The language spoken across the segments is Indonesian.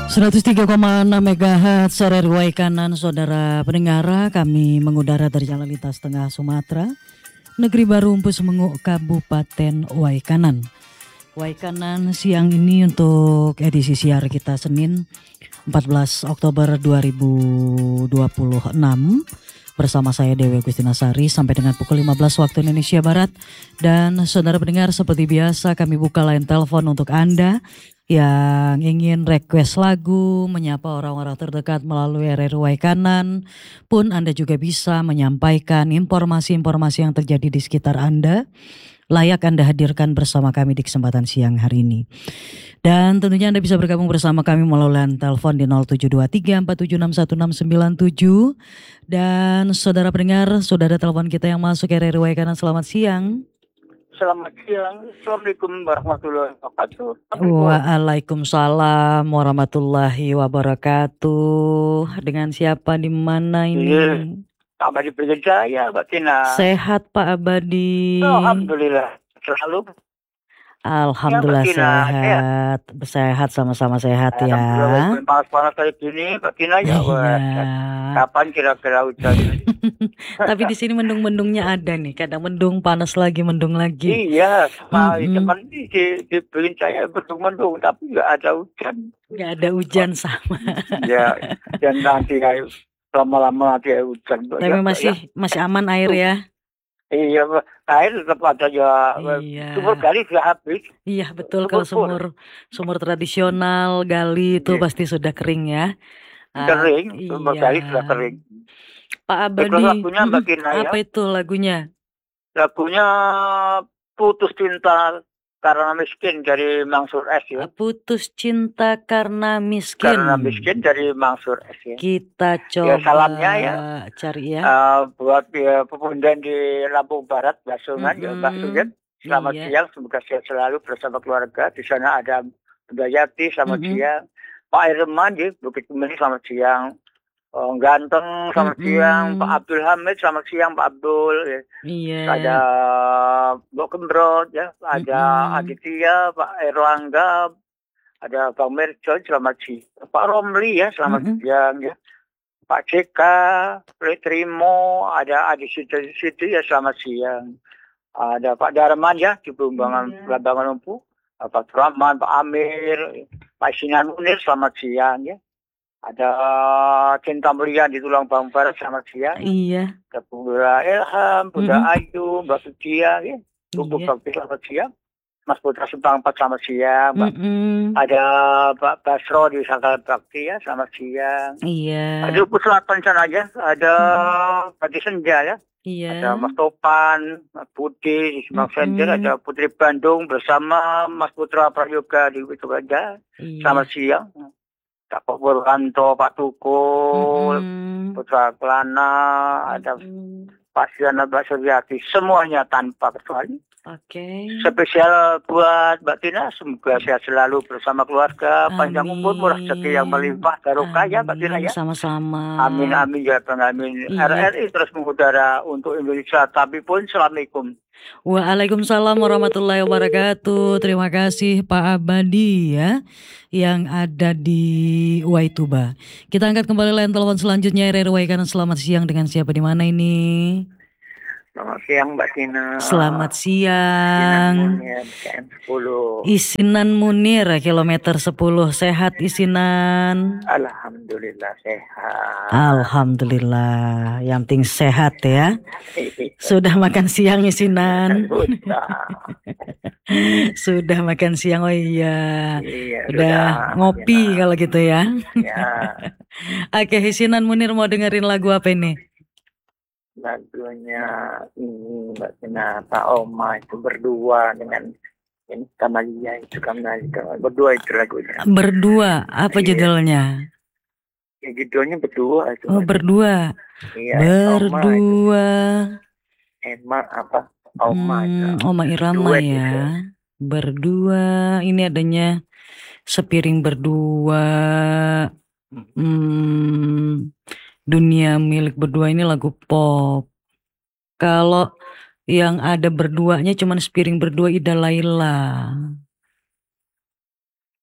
103,6 MHz RRY Kanan, saudara pendengar, kami mengudara dari Jalan Lintas Tengah Sumatera, Negeri Baru Empu Semengu, Kabupaten Waikanan. Waikanan siang ini untuk edisi siar kita Senin 14 Oktober 2026 bersama saya Dewi Agustina Sari sampai dengan pukul 15 waktu Indonesia Barat. Dan saudara pendengar, seperti biasa kami buka line telepon untuk Anda yang ingin request lagu, menyapa orang-orang terdekat melalui RRY Kanan, pun Anda juga bisa menyampaikan informasi-informasi yang terjadi di sekitar Anda, layak Anda hadirkan bersama kami di kesempatan siang hari ini. Dan tentunya Anda bisa bergabung bersama kami melalui line telepon di 0723476167. Dan saudara pendengar, saudara telepon kita yang masuk RRY Kanan, selamat siang. Selamat siang. Assalamualaikum warahmatullahi wabarakatuh. Waalaikumsalam warahmatullahi wabarakatuh. Dengan siapa, di mana ini? Pak Abadi Berjaya, Mbak Tina. Sehat Pak Abadi? Alhamdulillah. Selalu. Alhamdulillah ya, sehat. Sehat, sama-sama sehat ya. Panas-panas kayak gini, Mbak Tina ya. Kapan kira-kira hujan? Tapi di sini mendung-mendungnya ada nih. Kadang mendung, panas lagi, mendung lagi. Iya, teman dibeliin saya mendung-mendung, tapi nggak ada hujan. Nggak ada hujan sama. Ya, dan nanti lama-lama nanti hujan. Tapi masih aman air ya. Iya, air tetap ada ya. Iya. Sumur gali sudah habis. Iya betul, kalau sumur tradisional gali itu pasti sudah kering ya. Kering, sumur gali sudah kering. Pak Abadi, lagunya apa itu lagunya? Lagunya Putus Cinta Karena Miskin dari Mansur S ya. Putus Cinta Karena Miskin. Karena Miskin dari Mansur S ya. Kita coba salamnya ya, cari ya. Buat pemuda di Lampung Barat, Basungan ya, Mbak Sujet. Selamat siang, semoga sehat selalu bersama keluarga. Di sana ada Mbak Yati, selamat siang. Pak Irman di Bukit Kemeni, selamat siang. Ganteng, selamat siang. Pak Abdul Hamid, selamat siang Pak Abdul. Ya. Iya. Ada Mbok Kembrot ya, ada Aditya, Pak Erlangga, ada Bang Merjon, selamat siang. Pak Romli ya, selamat siang ya. Pak JK, Trimo, ada Adi Siti ya, selamat siang. Ada Pak Darman ya di Belambangan Lumpuh. Pak Rahman, Pak Amir, Pak Sinan Munir, selamat siang ya. Ada Cinta Mulia di Tulang Bang Barat, selamat siang. Iya. Ada Bunda Ilham, Bunda Ayu, Mbak Sucia ya. Bumbu Bakti, selamat siang. Mas Putra Simpang 4, selamat siang. Ada Pak Basro di Sangkal Bakti ya, selamat siang. Iya. Ada Upus Selatan sana aja, ada Pagi Senja ya. Iya. Ada Mas Topan, Mas Budi di Simak Center, ada Putri Bandung bersama Mas Putra Prayoga di Witogaja. Selamat siang. Pak Purwanto, Pak Tukul, Putra Kelana, ada Pak Siana, Mbak Suryati, semuanya tanpa kecuali. Spesial buat Mbak Tina, semoga sehat selalu bersama keluarga, panjang umur, murah rezeki yang melimpah, barokah ya Mbak Tina ya. Sama-sama. Amin, amin ya Bang, amin. RRI terus mengudara untuk Indonesia, tapi pun Assalamualaikum. Waalaikumsalam warahmatullahi wabarakatuh. Terima kasih Pak Abadi ya, yang ada di Waituba. Kita angkat kembali line telepon selanjutnya RRY Kanan. Selamat siang, dengan siapa, di mana ini? Selamat siang Mbak Tina. Selamat siang. Isinan Munir, kilometer 10. Sehat Isinan? Alhamdulillah sehat. Alhamdulillah, yang penting sehat ya. Sudah makan siang Isinan? Sudah makan siang, oh iya. Udah ngopi kalau gitu ya. Oke, Isinan Munir mau dengerin lagu apa ini? Lagunya ini Mbak Tina, Pak Oma itu berdua dengan Kamalia itu, berdua itu lagunya. Berdua, apa judulnya? Ya, judulnya berdua itu. Oh, berdua. Iya, berdua. Emma apa? Oma itu. Oma Irama ya. Itu. Berdua. Ini adanya Sepiring Berdua. Dunia Milik Berdua ini lagu pop. Kalau yang ada berduanya cuman Sepiring Berdua, Ida Laila. Ya,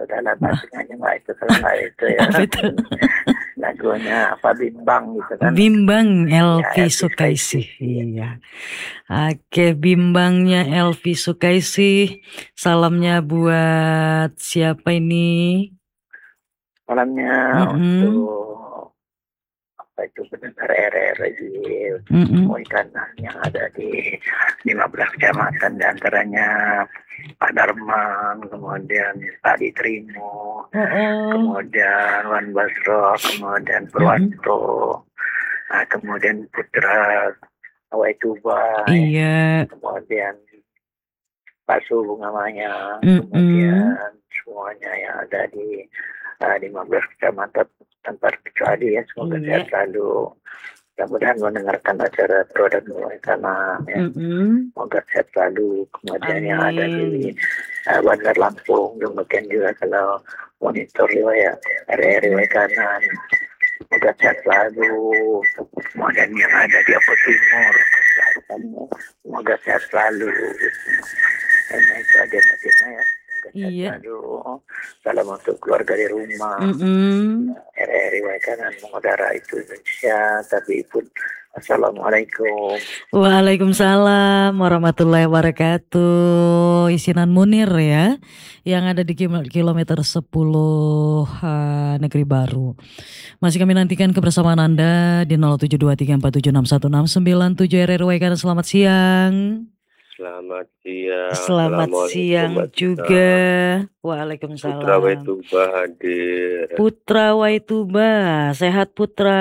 udahlah bahasanya nggak itu kalau nggak itu ya. Apa itu? Lagunya apa Bimbang gitu kan. Bimbang Elvi Ya, Elvi Sukaisih. Sukaisih. Iya. Oke, bimbangnya Elvi Sukaisih. Salamnya buat siapa ini? Salamnya Mm-mm. untuk apa itu pendengar RR di Mm-mm. Kanan yang ada di 15 kecamatan, diantaranya Pak Darman, kemudian Pak Ditrimo, kemudian Wan Basro, kemudian Purwanto, kemudian Putra Waituba, Iya. kemudian Pak Su Bunga Maya, kemudian semuanya yang ada di 15 kecamatan tanpa terkecuali ya, semoga sehat selalu. Mudah-mudahan mendengarkan acara produk karena ya. Semoga sehat selalu. Kemudian yang ada di Bandar Lampung, demikian juga kalau monitor riwayat riwayat kanan, semoga sehat selalu. Kemudian yang ada di Oppo Timur, semoga sehat selalu. Karena itu aja motifnya ya. Iya. Salam untuk keluarga di rumah. RRI Kanan mengudara itu Indonesia, tapi pun Assalamualaikum. Waalaikumsalam warahmatullahi wabarakatuh. Isinan Munir ya, yang ada di kilometer 10 Negeri Baru. Masih kami nantikan kebersamaan Anda di 072347616997 RRI Kanan. Selamat siang. Selamat siang. Selamat siang juga. Waalaikumsalam. Putra Waituba hadir. Putra Waituba, sehat Putra?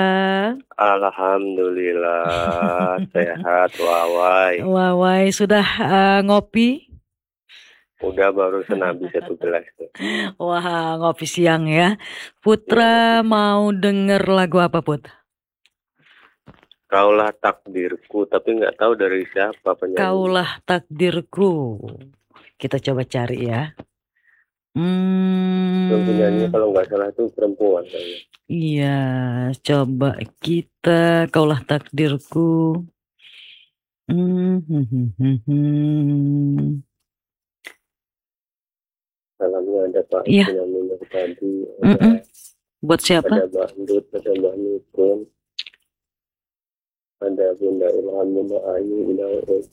Alhamdulillah sehat Wawai. Wawai sudah ngopi? Udah baru habis 1 gelas. Wah, ngopi siang ya. Putra mau denger lagu apa Put? Kaulah takdirku, tapi nggak tahu dari siapa penyanyi. Kaulah takdirku. Kita coba cari ya. Penyanyi kalau nggak salah itu perempuan. Iya, coba kita kaulah takdirku. Salamnya ada Pak penyanyi tadi. Buat siapa? Ada Mbak Ndut, ada Mbak Nukun. Ada Bunda Ilham, Bunda Ayu, Bunda Urus.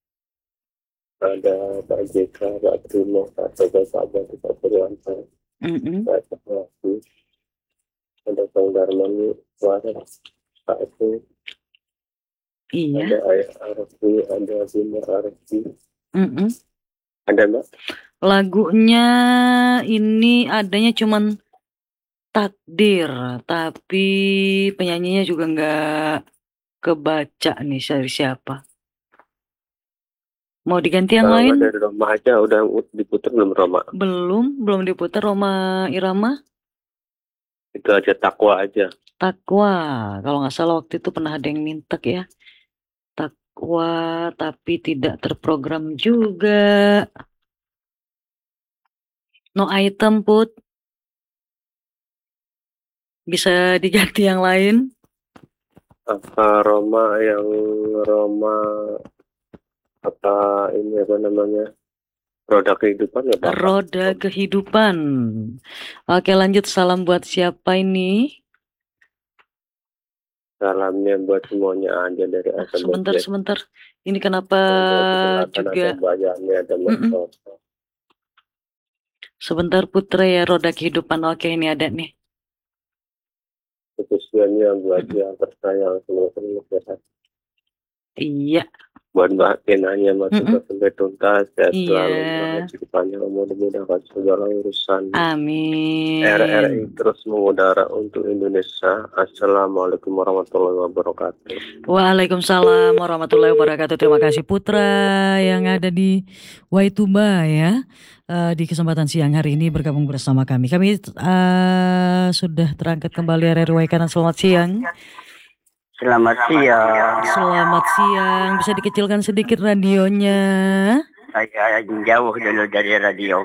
Ada Pak JK, Pak Trimo, Pak Sobat, Pak Batu, Pak Purwanto, Pak Cahwasi. Ada Bang Darman, Waras, Pak Itu. Iya. Ada Ayah Arfi, ada Bunda Arfi. Ada Mbak? Lagunya ini adanya cuman takdir, tapi penyanyinya juga nggak kebaca nih siapa. Mau diganti yang lain? Dari Roma aja, udah diputar belum Roma? Belum diputar Roma Irama. Itu aja Takwa aja. Takwa, kalau nggak salah waktu itu pernah ada yang minta ya. Takwa, tapi tidak terprogram juga. No item Put. Bisa diganti yang lain? Roma apa ini apa namanya? Roda kehidupan ya Pak? Roda kehidupan. Oke lanjut, salam buat siapa ini? Salamnya buat semuanya aja dari Sebentar. Ini kenapa juga? Sebentar Putra ya, roda kehidupan. Oke ini ada nih. Khususnya buat yang tersayang semoga sehat. Iya. Buat Mbak Kenanya masuk sampai tuntas, sehat selalu, kehidupannya mudah-mudahan segala urusan. Amin. RRI terus mengudara untuk Indonesia. Assalamualaikum warahmatullahi wabarakatuh. Waalaikumsalam warahmatullahi wabarakatuh. Terima kasih Putra yang ada di Waituba ya. Di kesempatan siang hari ini bergabung bersama kami. Kami sudah terangkat kembali RRI Kanan. Selamat siang. Selamat siang. Selamat siang. Bisa dikecilkan sedikit radionya? Saya jauh dulu dari radio.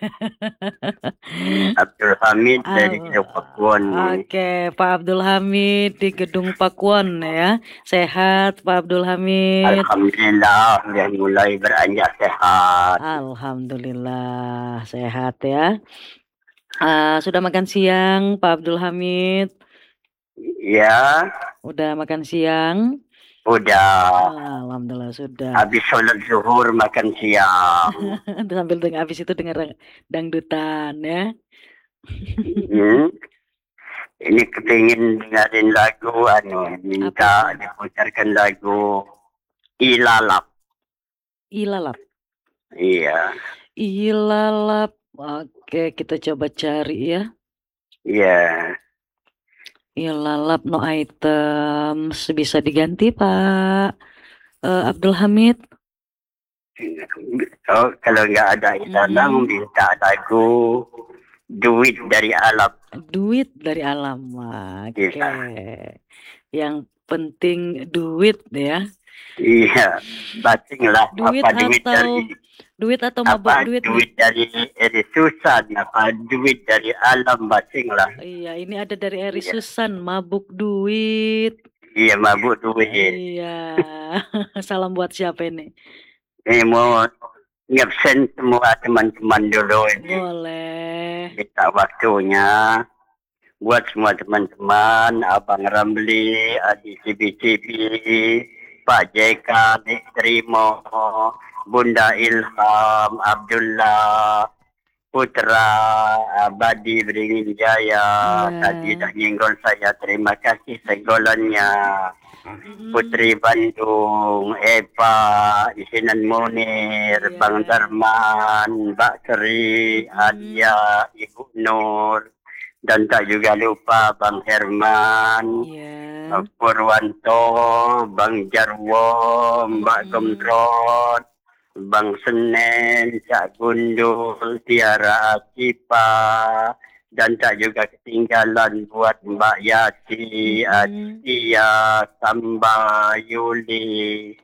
Abdul Hamid dari Gedung Pakuan. Oke, Pak Abdul Hamid di Gedung Pakuan ya. Sehat Pak Abdul Hamid? Alhamdulillah, sudah mulai beranjak sehat. Alhamdulillah sehat ya. Sudah makan siang, Pak Abdul Hamid? Ya, Udah makan siang? udah. Alhamdulillah sudah. Habis sholat zuhur makan siang. Sambil habis itu dengar dangdutan ya. Hmm. Ini kepingin dengerin lagu, minta diputarkan lagu Ilalap. Ilalap. Iya. Ilalap. Oke, kita coba cari ya. Iya. Ilalap no item bisa diganti Pak Abdul Hamid. Oh, kalau nggak ada Ilalap, minta lagu Duit dari Alam. Duit dari alam. Oke. Iya. Yang penting duit ya. Iya, batinglah Duit apa duit atau dari duit atau mabuk apa duit duit dari Susan, apa duit dari alam batinglah. Iya, ini ada dari Eri Susan, mabuk duit. Iya, mabuk duit. Iya. Salam buat siapa ini? Ini mau ngabsen semua teman-teman dulu ini. Boleh. Kita waktunya buat semua teman-teman, Abang Ramli, Adi CBCB, Pak JK, Dik Trimo, Bunda Ilham, Abdullah, Putra, Badi Beringin Jaya, tadi dah nyinggol saya, terima kasih senggolannya. Putri Bandung, Eva, Isinan Munir, Bang Darman, Mbak Sri, Adia, Ibu Nur, dan tak juga lupa Bang Herman, Purwanto, Bang Jarwo, Mbak Gemrot, Bang Senen, Cak Gundul, Tiara Asipa, dan tak juga ketinggalan buat Mbak Yati, Atia, Samba, Yuli,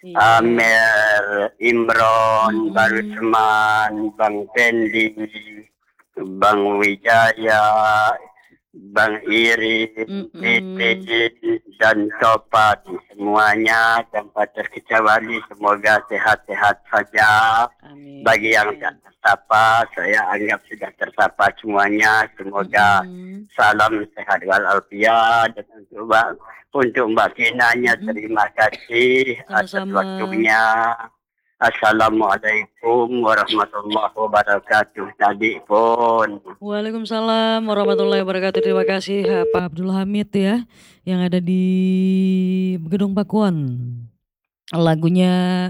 Amer, Imron, Barusman, Bang Pendi, Bang Wijaya, Bang Irin, Titin, dan Topat, semuanya tanpa terkecuali semoga sehat-sehat saja. Amin. Bagi yang tak tersapa, saya anggap sudah tersapa semuanya. Semoga salam sehat walafiat. Dan untuk Mbak Kinanya, terima kasih atas waktunya. Assalamualaikum warahmatullahi wabarakatuh. Tadi pun. Waalaikumsalam warahmatullahi wabarakatuh. Terima kasih Pak Abdul Hamid ya, yang ada di Gedung Pakuan. Lagunya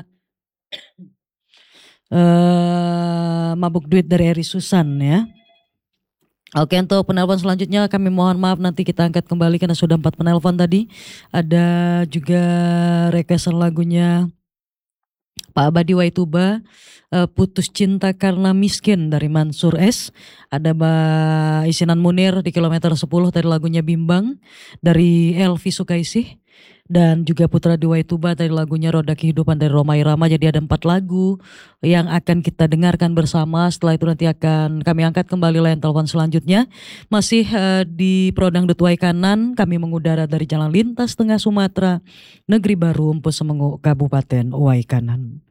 Mabuk Duit dari Eri Susan ya. Oke, untuk penelpon selanjutnya kami mohon maaf, nanti kita angkat kembali karena sudah 4 penelpon tadi. Ada juga requestan lagunya Pak Abadi Waituba, Putus Cinta Karena Miskin dari Mansur S. Ada Mbak Isinan Munir di kilometer 10 dari lagunya Bimbang dari Elvi Sukaisih. Dan juga Putra di Waituba dari lagunya Roda Kehidupan dari Roma Irama. Jadi ada 4 lagu yang akan kita dengarkan bersama. Setelah itu nanti akan kami angkat kembali line telepon selanjutnya. Masih di Prodangdut Waikanan, kami mengudara dari Jalan Lintas Tengah Sumatera, Negeri Baru Empu Semengu, Kabupaten Waikanan.